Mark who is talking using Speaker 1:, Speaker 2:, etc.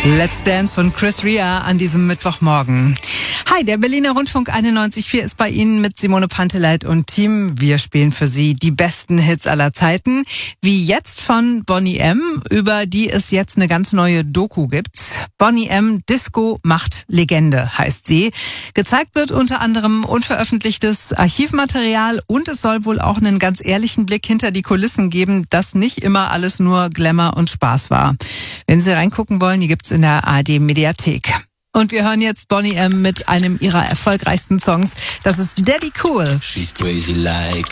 Speaker 1: Let's Dance von Chris Rea an diesem Mittwochmorgen. Hi, der Berliner Rundfunk 91.4 ist bei Ihnen mit Simone Panteleit und Team. Wir spielen für Sie die besten Hits aller Zeiten. Wie jetzt von Boney M., über die es jetzt eine ganz neue Doku gibt. Boney M. Disco macht Legende heißt sie. Gezeigt wird unter anderem unveröffentlichtes Archivmaterial und es soll wohl auch einen ganz ehrlichen Blick hinter die Kulissen geben, dass nicht immer alles nur Glamour und Spaß war. Wenn Sie reingucken wollen, die gibt's in der ARD-Mediathek. Und wir hören jetzt Boney M. mit einem ihrer erfolgreichsten Songs. Das ist Daddy Cool.
Speaker 2: She's crazy like